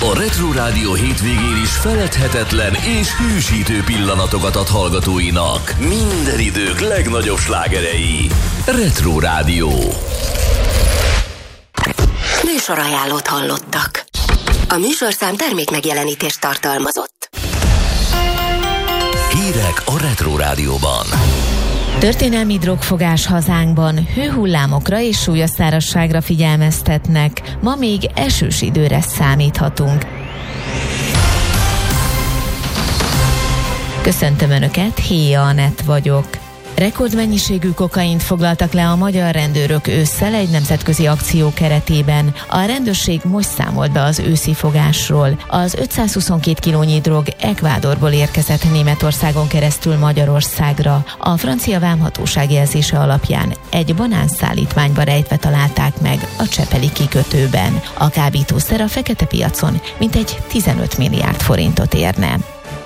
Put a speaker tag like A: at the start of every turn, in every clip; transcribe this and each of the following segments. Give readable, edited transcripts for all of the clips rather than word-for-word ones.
A: A Retro Rádió hétvégén is feledhetetlen és hűsítő pillanatokat ad hallgatóinak. Minden idők legnagyobb slágerei. Retro Rádió.
B: Műsorajánlót hallottak. A műsorszám termékmegjelenítést tartalmazott.
A: Hírek a Retro Rádióban.
C: Történelmi drogfogás hazánkban, hőhullámokra és súlyos szárazságra figyelmeztetnek. Ma még esős időre számíthatunk. Köszöntöm Önöket, Héja Anett vagyok. Rekordmennyiségű kokaint foglaltak le a magyar rendőrök ősszel egy nemzetközi akció keretében. A rendőrség most számolt be az őszi fogásról. Az 522 kilónyi drog Ekvádorból érkezett Németországon keresztül Magyarországra. A francia vámhatóság jelzése alapján egy banánszállítmányba rejtve találták meg a csepeli kikötőben. A kábítószer a fekete piacon mintegy 15 milliárd forintot érne.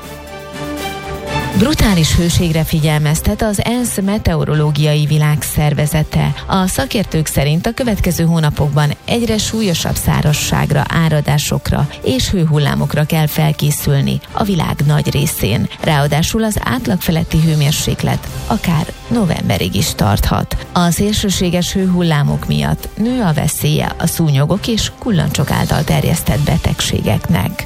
C: Brutális hőségre figyelmeztet az ENSZ meteorológiai világszervezete. A szakértők szerint a következő hónapokban egyre súlyosabb szárazságra, áradásokra és hőhullámokra kell felkészülni a világ nagy részén. Ráadásul az átlag feletti hőmérséklet akár novemberig is tarthat. A szélsőséges hőhullámok miatt nő a veszélye a szúnyogok és kullancsok által terjesztett betegségeknek.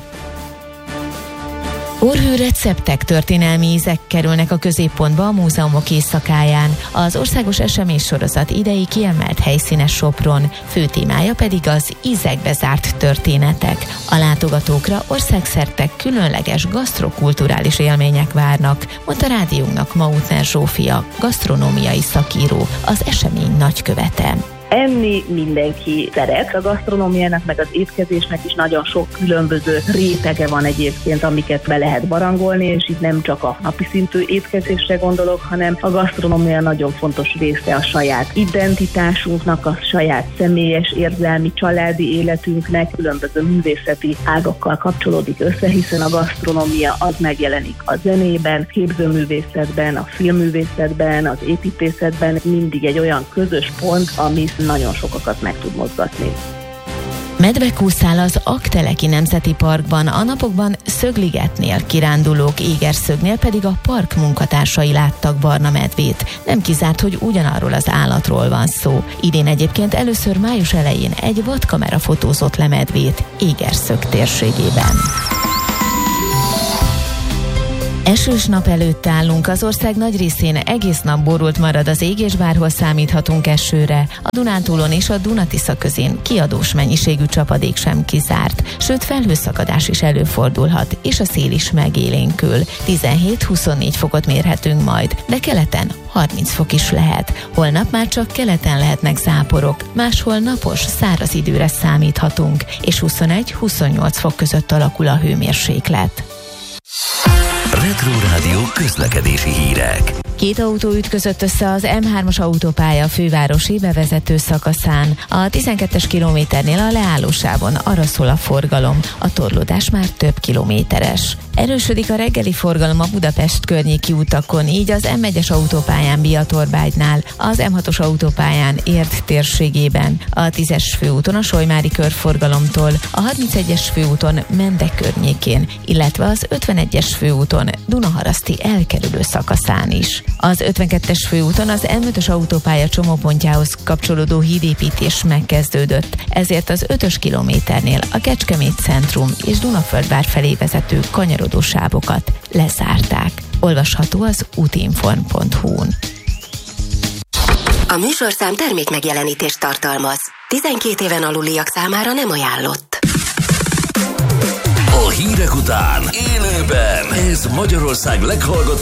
C: Orrhő receptek, történelmi ízek kerülnek a középpontba a múzeumok éjszakáján. Az országos eseménysorozat idei kiemelt helyszíne Sopron, fő témája pedig az ízekbe zárt történetek. A látogatókra országszerte különleges gasztrokulturális élmények várnak, mondta rádiónknak Mautner Zsófia, gasztronómiai szakíró, az esemény nagykövete.
D: Enni mindenki szeret. A gasztronómiának meg az étkezésnek is nagyon sok különböző rétege van egyébként, amiket be lehet barangolni, és itt nem csak a napi szintű étkezésre gondolok, hanem a gasztronómia nagyon fontos része a saját identitásunknak, a saját személyes, érzelmi, családi életünknek, különböző művészeti ágakkal kapcsolódik össze, hiszen a gasztronómia az megjelenik a zenében, képzőművészetben, a filmművészetben, az építészetben, mindig egy olyan közös pont, ami nagyon sokakat meg tud mozgatni.
C: Medvekúszál az Aggteleki Nemzeti Parkban, a napokban Szögligetnél kirándulók, Égerszögnél pedig a park munkatársai láttak barna medvét. Nem kizárt, hogy ugyanarról az állatról van szó. Idén egyébként először május elején egy vadkamera fotózott le medvét Égerszög térségében. Esős nap előtt állunk, az ország nagy részén egész nap borult marad az ég, és bárhol számíthatunk esőre. A Dunántúlon és a Duna-Tisza közén kiadós mennyiségű csapadék sem kizárt, sőt felhőszakadás is előfordulhat, és a szél is megélénkül. 17-24 fokot mérhetünk majd, de keleten 30 fok is lehet. Holnap már csak keleten lehetnek záporok, máshol napos, száraz időre számíthatunk, és 21-28 fok között alakul a hőmérséklet.
A: Retro Rádió közlekedési hírek.
C: 2 autó ütközött össze az M3-as autópálya fővárosi bevezető szakaszán. A 12-es kilométernél a leállósávon arra szól a forgalom, a torlódás már több kilométeres. Erősödik a reggeli forgalom a Budapest környéki utakon, így az M1-es autópályán Biatorbágynál, az M6-os autópályán Érd térségében, a 10-es főúton a Solymári körforgalomtól, a 31-es főúton Mende környékén, illetve az 51-es főúton Dunaharaszti elkerülő szakaszán is. Az 52-es főúton az M5-ös autópálya csomópontjához kapcsolódó hídépítés megkezdődött, ezért az 5-ös kilométernél a Kecskemét centrum és Dunaföldvár felé vezető kanyarodó sávokat lezárták. Olvasható az útinform.hu-n.
B: A műsorszám termékmegjelenítést tartalmaz. 12 éven aluliak számára nem ajánlott.
A: A hírek után élőben ez Magyarország leghallgatóbb